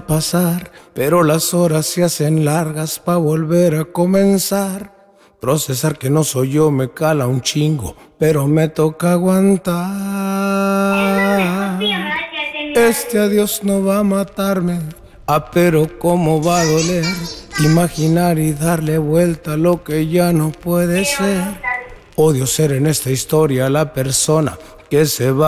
pasar, pero las horas se hacen largas pa' volver a comenzar. Procesar que no soy yo me cala un chingo, pero me toca aguantar. Este adiós no va a matarme, pero cómo va a doler imaginar y darle vuelta a lo que ya no puede ser. Odio ser en esta historia la persona que se va